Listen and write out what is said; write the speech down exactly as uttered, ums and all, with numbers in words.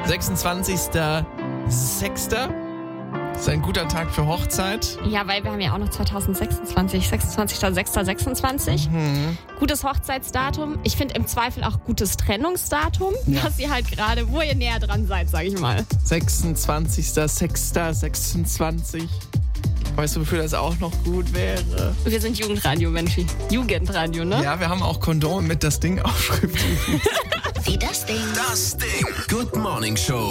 sechsundzwanzigster sechster ist ein guter Tag für Hochzeit. Ja, weil wir haben ja auch noch zwanzig sechsundzwanzig, sechsundzwanzigster sechster sechsundzwanzig. Mhm. Gutes Hochzeitsdatum. Ich finde im Zweifel auch gutes Trennungsdatum, Ja. dass ihr halt gerade, wo ihr näher dran seid, sage ich mal. sechsundzwanzigster sechster sechsundzwanzig. Weißt du, wofür das auch noch gut wäre? Wir sind Jugendradio, Mensch. Jugendradio, ne? Ja, wir haben auch Kondom mit das Ding Aufschrift. Wie das Ding. Das Ding. Good Morning Show.